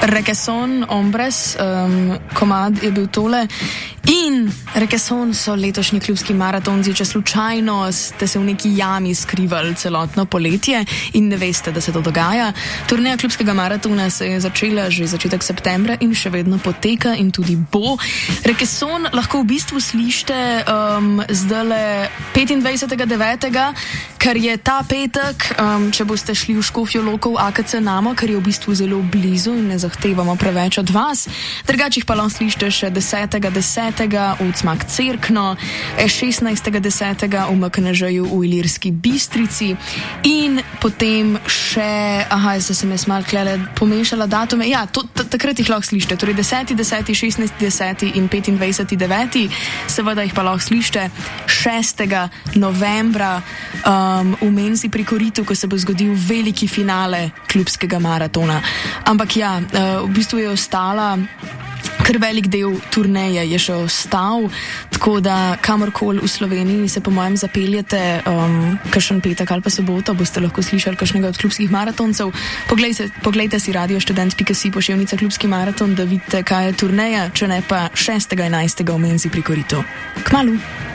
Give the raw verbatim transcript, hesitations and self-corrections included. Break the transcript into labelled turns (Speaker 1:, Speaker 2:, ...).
Speaker 1: Requesón Hombres, um, komad je bil tole. In Requesón so letošnji klubski maratonci, če slučajno ste se v neki jami skrivali celotno poletje in ne veste, da se to dogaja. Turneja klubskega maratona se je začela že začetek septembra in še vedno poteka in tudi bo. Requesón lahko v bistvu slišite um, zdajle petindvajsetega devetega, kar je ta petek, um, če boste šli v Škofjo Loko v A K C Namo, kar je v bistvu zelo blizu in ne zahtevamo preveč od vas. Drugačih pa lahko slišite še desetega desetega v Cmak Cerkno, šestnajstega desetega v M K N Ž-ju v Ilirski Bistrici in potem še, aha, zdaj sem jaz malo klele pomešala datume, ja, to, takrat jih lahko slišite, torej deseti deseti, šestnajsti deseti in petindvajseti deveti, seveda jih pa lahko slišite šestega novembra um, v Menzi pri Koritu, ko se bo zgodil veliki finale klubskega maratona. Ampak ja, uh, v bistvu je ostala, kar velik del turneje je še ostal, tako da kamorkoli v Sloveniji se po mojem zapeljete um, kakšen petek ali pa soboto, boste lahko slišali kakšnega od klubskih maratoncev. Poglejte, poglejte si radioštudent pika si poševnica klubski maraton, da vidite, kaj je turneja, če ne pa šestega enajstega v Menzi pri Koritu. Kmalu!